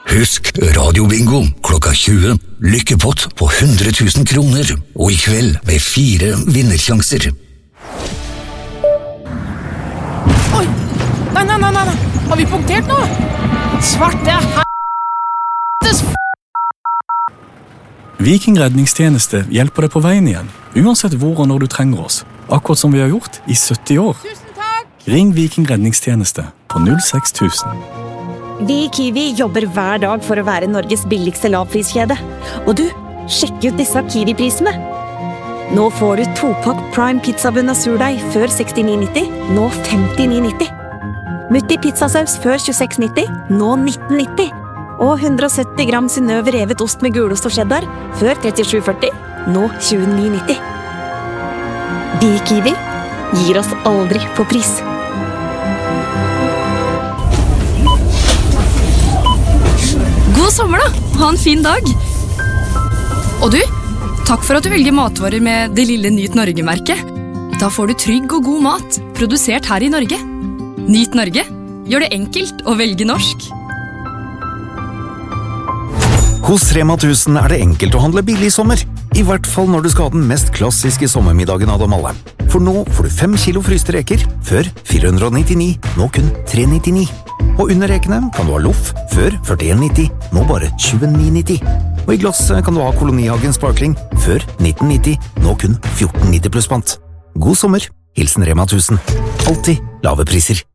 Husk radiobingo klokka 20. Lykkepott på 100 000 kroner. Og i kveld med 4 vinnersjanser. Oi! Nei. Har vi punktert nå? Svarte helvetes Viking redningstjeneste hjelper deg på veien igjen, uansett hvor og når du trenger oss. Akkurat som vi har gjort i 70 år. Tusen takk! Ring Viking redningstjeneste på 06000. Vi i Kiwi jobber hver dag for å være Norges billigste lavpriskjede. Og du, sjekk ut disse Kiwi-prisene. Nå får du 2-pakk Prime pizzabunn og surdeig før 69,90, nå 59,90. Mutti pizzasaus før 26,90, nå 19,90. Og 170 gram Synnøve revet ost med gulost og cheddar før 37,40, nå 29,90. Vi i Kiwi gir oss aldri på pris. God sommer da, ha en fin dag. Og du, takk for at du velger matvarer med det lille Nyt Norge-merket. Da får du trygg og god mat, produsert her i Norge. Nyt Norge, gjør det enkelt å velge norsk. Hos Rema 1000 det enkelt å handle billig i sommer. I hvert fall når du skal ha den mest klassiske sommermiddagen av dem alle. For nå får du 5 kilo fryste reker, før 499, nå kun 399. Og under rekene kan du ha loff, før 41,90, nå bare 29,90. Og i glass kan du ha Kolonihagen Sparkling, før 1990, nå kun 14,90 pluss pant. God sommer, hilsen Rema 1000. Alltid lave priser.